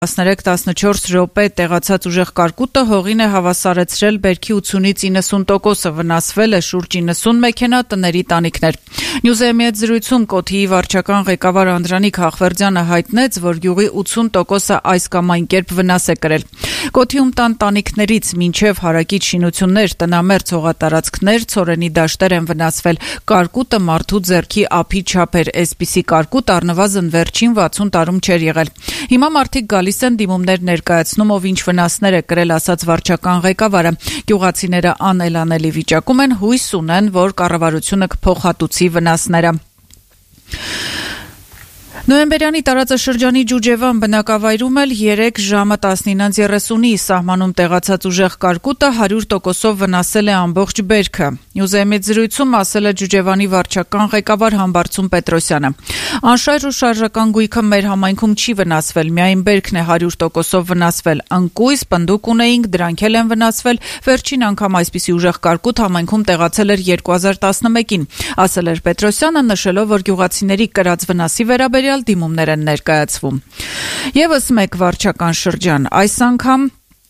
13-14 րոպե տեղացած ուժեղ կարկուտը հողին է հավասարեցրել բերքի 80-ից 90%-ը, վնասվել է շուրջ 90 մեքենա, տների տանիքներ։ Նյուզեմի հետ զրույցում Կոթիի վարչական ղեկավար Անդրանիկ Հախվերդյանը հայտնեց, որ գյուղի 80%-ը այս կամ այն կերպ վնաս է կրել։ Կոթիում տան տանիքներից մինչև հարակից շինություններ, տնամերձ հողատարածքներ, ցորենի դաշտեր են վնասվել։ Կարկուտը մարդու ձեռքի ափի չափ էր, այսպիսի կարկուտ առնվազն վերջին 60 տարում չէր եղել։ Հիմա մարդիկ գալիս են դիմումներ ներկայացնում, ով ինչ վնասներ է կրել, ասաց վարչական ղեկավարը։ Գյուղացիները անելանելի վիճակում են, հույս ունեն, որ կառավարությունը կփոխհատուցի վնասները։ Նոյեմբերյանի տարածաշրջանի Ջուջևան բնակավայրում էլ 3 ժամը 19:30-ի սահմանում տեղացած ուժեղ կարկուտը 100%-ով վնասել է ամբողջ բերքը։ Նյուզեմի զրույցում ասել է Ջուջևանի վարչական ղեկավար Համբարձում Պետրոսյանը։ Անշարժ ու շարժական գույքը մեր համայնքում չի վնասվել, միայն բերքն է 100%-ով վնասվել։ Ընկույզ, պնդուկ ունեինք, դրանք էլ են վնասվել։ Վերջին անգամ այսպիսի ուժեղ կարկուտ համայնքում տեղացել էր 2011-ին, ասել էր Պետրոսյանը, նշելով, որ գյուղացիների կրած վնասի վերաբերյալ դիմումներ են ներկայացվում։ Եվս մեկ վարչական շրջան, այս անգամ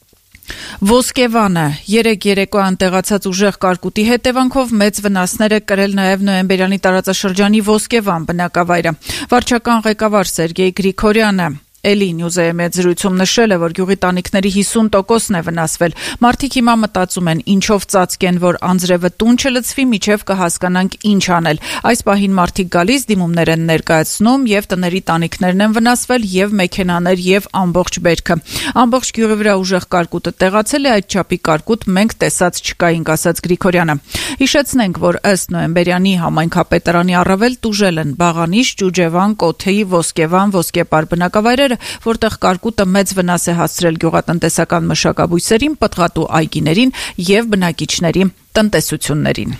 Ոսկեվանը 3 երեկոյան տեղացած ուժեղ կարկուտի հետևանքով մեծ վնասներ է կրել նաև նոյեմբերյանի տարածաշրջանի Ոսկեվան բնակավայրը։ Վարչական ղեկավար Սերգեյ Գրիգորյանը Էլի Նյուզեմի հետ զրույցում նշել է, որ գյուղի տանիքների 50%-ն է վնասվել։ Մարդիկ հիմա մտածում են, ինչով ծածկեն, որ անձրևը տուն չլցվի, միջև կհասկանանք ինչ անել։ Այս պահին մարդիկ գալիս, դիմումներ են ներկայացնում, եւ տների տանիքներն են վնասվել, եւ մեքենաներ, եւ ամբողջ բերքը։ Ամբողջ գյուղի վրա ուժեղ կարկուտը տեղացել է, այդ չափի կարկուտ մենք տեսած չկայինք, ասաց Գրիգորյանը։ Հիշեցնենք, որ ըստ նոյեմբերյանի համայնքապետարանի առավել տուժել են Բաղանիշ, Ջուջևան, Կոթեի, Ոսկեվան, Ոսկեպար բնակավայրերը, որտեղ կարկուտը մեծ վնաս է հասցրել գյուղատնտեսական մշակաբույսերին, պտղատու այգիներին եւ բնակիչների տնտեսություններին։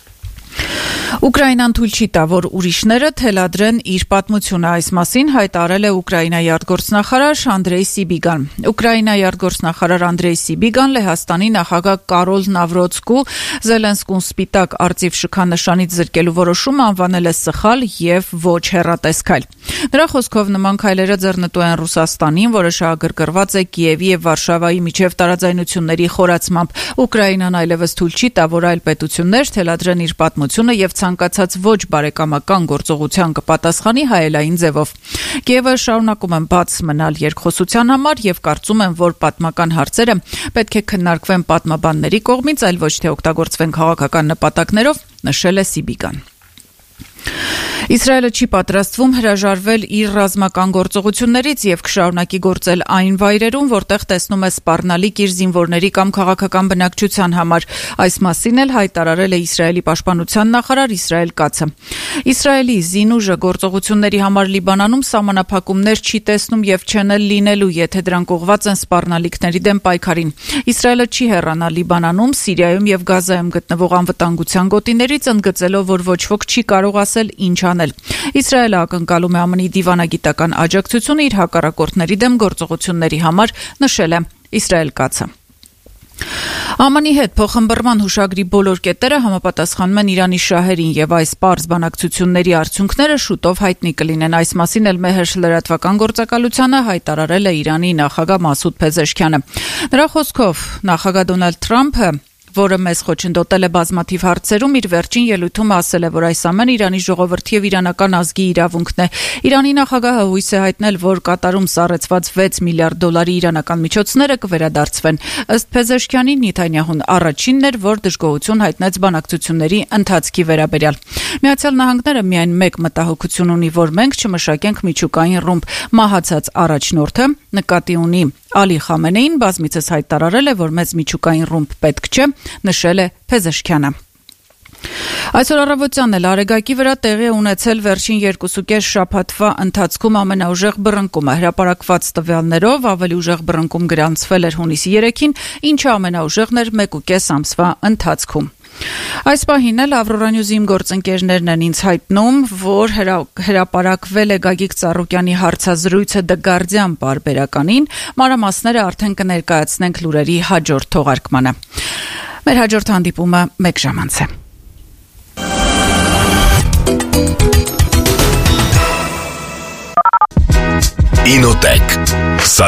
Ուկրաինան թույլ չի տա, որ ուրիշները թելադրեն իր պատմությունը, այս մասին հայտարարել է Ուկրաինայի արտգործնախարար Անդրեյ Սիբիգան։ Ուկրաինայի արտգործնախարար Անդրեյ Սիբիգան Լեհաստանի նախագահ Կարոլ Նավրոցկու Զելենսկուն սպիտակ արծիվ շքանշանից զրկելու որոշումը անվանել է սխալ եւ ոչ հեռատեսքայլ։ Նրա խոսքով նման քայլերը ձեռնտու են Ռուսաստանին, որը շահագրգռված է Կիևի եւ Վարշավայի միջև տարաձայնությունների խորացմամբ։ Ուկրաինան այլևս թույլ չի տա, որ այլ պետություններ թելադրեն իր պատմությունը եւ ցանկացած ոչ բարեկամական գործողության կպատասխանի հայելային ձևով։ Կիևը շարունակում են բաց մնալ երկխոսության համար եւ կարծում են, որ պատմական հարցերը պետք է քննարկվեն պատմաբանների կողմից, այլ ոչ թե օգտագործվեն քաղաքական նպատակներով, նշել է Սիբիգան։ Իսրայելը չի պատրաստվում հրաժարվել իր ռազմական գործողություններից եւ կշարունակի գործել այն վայրերում, որտեղ տեսնում է սպառնալիք իր զինվորների կամ քաղաքական բնակչության համար։ Այս մասին էլ հայտարարել է Իսրայելի պաշտպանության նախարար Իսրայել Կացը։ Իսրայելի զինուժը գործողությունների համար Լիբանանում սահմանափակումներ չի տեսնում եւ չեն էլ լինելու, եթե դրանք ուղղված են սպառնալիքների դեմ պայքարին։ Իսրայելը չի հեռանա Լիբանանում, Սիրիայում եւ Գազայում գտնվող անվտանգության գոտիներից, ընդգծելով, որ ոչ ոք չի կարող ասել ինչ անել։ Իսրայելը ակնկալում է ԱՄՆ-ի դիվանագիտական աջակցությունը իր հակառակորդների դեմ գործողությունների համար, նշել է Իսրայել Կացը։ ԱՄՆ-ի հետ փոխհմբռնման հուշագրի բոլոր կետերը համապատասխանում են Իրանի շահերին եւ այս պարզ բանակցությունների արդյունքները շուտով հայտնի կլինեն։ Այս մասին էլ Մեհեր լրատվական գործակալությանը հայտարարել է Իրանի նախագահ Մասուդ Փեզեշքյանը։ Նրա խոսքով նախագահ Դոնալդ Թրամփը, որը մեզ խոչընդոտել է բազմաթիվ հարցերում, իր վերջին ելույթում ասել է, որ այս ամենը Իրանի ժողովրդի եւ իրանական ազգի իրավունքն է։ Իրանի նախագահը հույս է հայտնել, որ Կատարում սառեցված $6 միլիարդ իրանական միջոցները կվերադարձվեն։ Ըստ Փեզեշքյանի, Նեթանյահուն առաջինն էր, որ դժգոհություն հայտնեց բանակցությունների ընթացքի վերաբերյալ։ Միացյալ Նահանգները միայն մեկ մտահոգություն ունի, որ մենք չմշակենք միջուկային ռումբ։ Մահացած առաջնորդը նկատի ունի Ալի Խամենեին բազմիցս հայտարարել է, որ մեծ միջուկային ռումբ պետք չէ, նշել է Փեզեշքյանը։ Այսօր առավոտյան էլ Արեգակի վրա տեղի է ունեցել վերջին 2.5 շաբաթվա ընթացքում ամենաուժեղ բռնկումը։ Հրապարակված տվյալներով ավելի ուժեղ բռնկում գրանցվել էր հունիսի 3-ին, ինչը ամենաուժեղն էր 1.5 ամսվա ընթացքում։ Այս պահին էլ Ավրորա Նյուզի գործընկերներն են ինձ հայտնում, որ հրապարակվել է Գագիկ Ծառուկյանի հարցազրույցը The Guardian պարբերականին, մանրամասները արդեն կներկայացնենք լուրերի հաջորդ թողարկմանը։ Մեր հաջորդ հանդիպումը 1 ժամ անց է։ Inotec